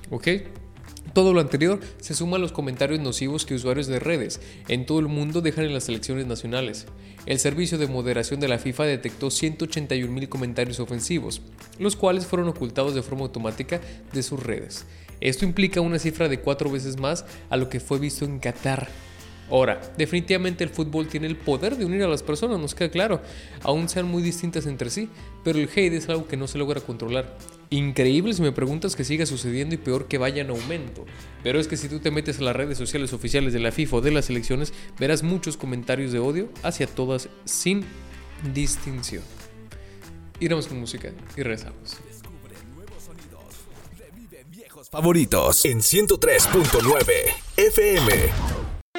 ¿Ok? Todo lo anterior se suma a los comentarios nocivos que usuarios de redes en todo el mundo dejan en las selecciones nacionales. El servicio de moderación de la FIFA detectó 181.000 comentarios ofensivos, los cuales fueron ocultados de forma automática de sus redes. Esto implica una cifra de 4 veces más a lo que fue visto en Qatar. Ahora, definitivamente el fútbol tiene el poder de unir a las personas, nos queda claro, aún sean muy distintas entre sí, pero el hate es algo que no se logra controlar. Increíble si me preguntas que siga sucediendo y peor que vaya en aumento, pero es que si tú te metes a las redes sociales oficiales de la FIFA o de las selecciones, verás muchos comentarios de odio hacia todas sin distinción. Iremos con música y regresamos. Favoritos en 103.9 FM.